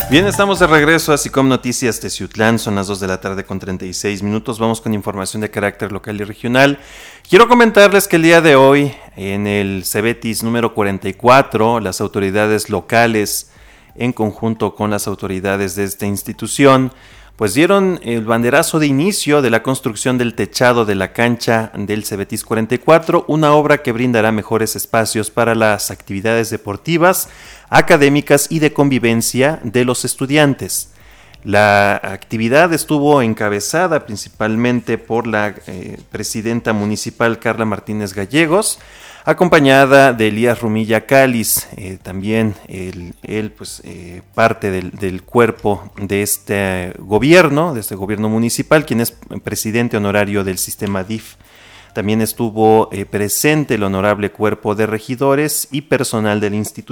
Bien, estamos de regreso a SICOM Noticias Teciutlán, son las 2 de la tarde con 36 minutos, vamos con información de carácter local y regional. Quiero comentarles que el día de hoy, en el CEBETIS número 44, las autoridades locales, en conjunto con las autoridades de esta institución, pues dieron el banderazo de inicio de la construcción del techado de la cancha del CEBETIS 44, una obra que brindará mejores espacios para las actividades deportivas, académicas y de convivencia de los estudiantes. La actividad estuvo encabezada principalmente por la presidenta municipal Carla Martínez Gallegos, acompañada de Elías Rumilla Cáliz, también él parte del cuerpo de este gobierno municipal, quien es presidente honorario del sistema DIF. También estuvo presente el honorable cuerpo de regidores y personal del instituto.